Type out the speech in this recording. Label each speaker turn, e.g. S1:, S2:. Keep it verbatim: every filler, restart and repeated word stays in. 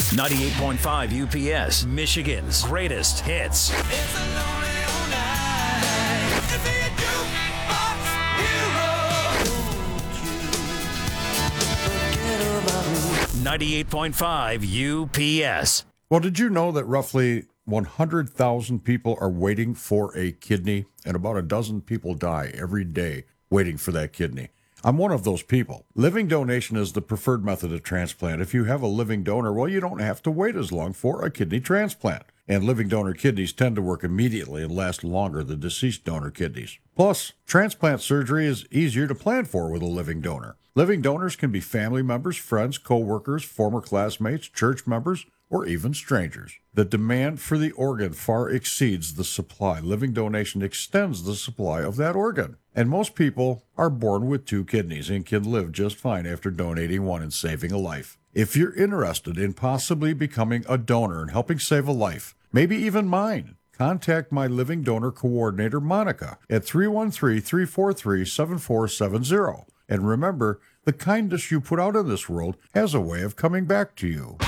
S1: ninety-eight point five U P S, Michigan's greatest hits. ninety-eight point five U P S.
S2: Well, did you know that roughly one hundred thousand people are waiting for a kidney, and about a dozen people die every day waiting for that kidney? I'm one of those people. Living donation is the preferred method of transplant. If you have a living donor, well, you don't have to wait as long for a kidney transplant. And living donor kidneys tend to work immediately and last longer than deceased donor kidneys. Plus, transplant surgery is easier to plan for with a living donor. Living donors can be family members, friends, co-workers, former classmates, church members, or even strangers. The demand for the organ far exceeds the supply. Living donation extends the supply of that organ. And most people are born with two kidneys and can live just fine after donating one and saving a life. If you're interested in possibly becoming a donor and helping save a life, maybe even mine, contact my living donor coordinator, Monica, at three one three, three four three, seven four seven zero. And remember, the kindness you put out in this world has a way of coming back to you.